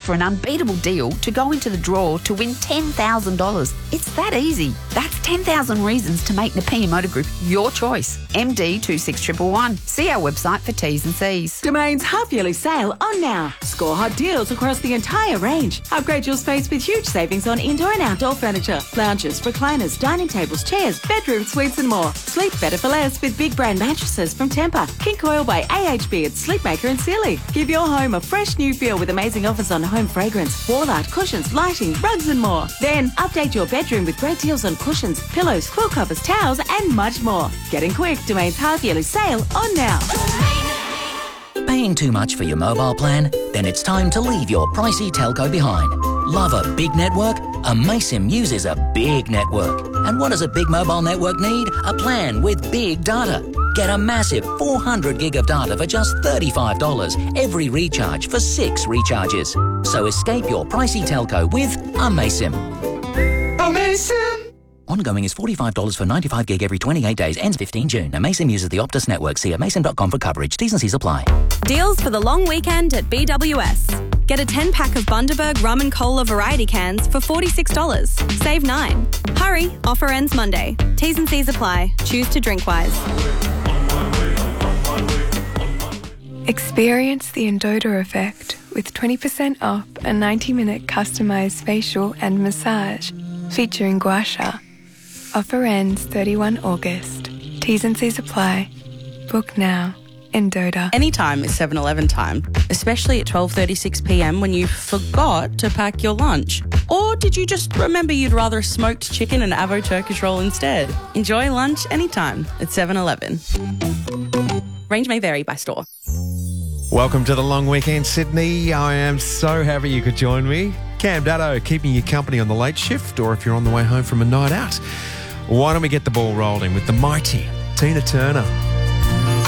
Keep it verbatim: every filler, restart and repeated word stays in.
for an unbeatable deal to go into the draw to win ten thousand dollars. It's that easy. That's ten thousand reasons to make Nepean Motor Group your choice. M D two six one one one. See our website for T's and C's. Domain's half-yearly sale on now. Score hot deals across the entire range. Upgrade your space with huge savings on indoor and outdoor furniture, lounges, recliners, dining tables, chairs, bedroom suites and more. Sleep better for less with big brand mattresses from Tempur, King Coil by A H B at Sleepmaker and Sealy. Give your home a fresh new feel with amazing offers on home fragrance, wall art, cushions, lighting, rugs and more. Then update your bedroom with great deals on cushions, pillows, quilt covers, towels and much more. Get in quick. Domain's half-yearly sale on now. Paying too much for your mobile plan? Then it's time to leave your pricey telco behind. Love a big network? Amaysim uses a big network. And what does a big mobile network need? A plan with big data. Get a massive four hundred gig of data for just thirty-five dollars every recharge for six recharges. So escape your pricey telco with Amaysim. Amaysim! Ongoing is forty-five dollars for ninety-five gig every twenty-eight days. Ends fifteenth June. Amaysim uses the Optus network. See amaysim dot com for coverage. T's and C's apply. Deals for the long weekend at B W S. Get a ten pack of Bundaberg Rum and Cola variety cans for forty-six dollars. Save nine. Hurry, offer ends Monday. T's and C's apply. Choose to drink wise. Experience the Endota effect with twenty percent off a ninety minute customised facial and massage featuring gua sha. Offer ends thirty-first August. T's and C's apply. Book now. Endota. Anytime is seven eleven time, especially at twelve thirty-six p m when you forgot to pack your lunch. Or did you just remember you'd rather a smoked chicken and avo Turkish roll instead? Enjoy lunch anytime at seven eleven. Range may vary by store. Welcome to the long weekend, Sydney. I am so happy you could join me. Cam Dado keeping you company on the late shift, or if you're on the way home from a night out. Why don't we get the ball rolling with the mighty Tina Turner?